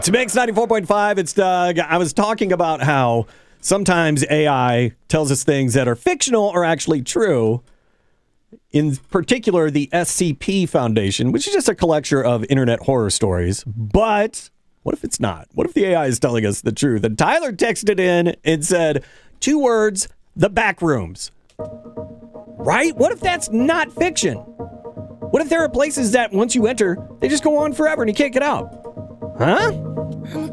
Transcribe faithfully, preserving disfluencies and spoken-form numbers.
It's Mix ninety-four point five. It's Doug. I was talking about how sometimes A I tells us things that are fictional or actually true. In particular, the S C P Foundation, which is just a collection of internet horror stories. But what if it's not? What if the A I is telling us the truth? And Tyler texted in and said, two words, the back rooms. Right? What if that's not fiction? What if there are places that once you enter, they just go on forever and you can't get out? Huh?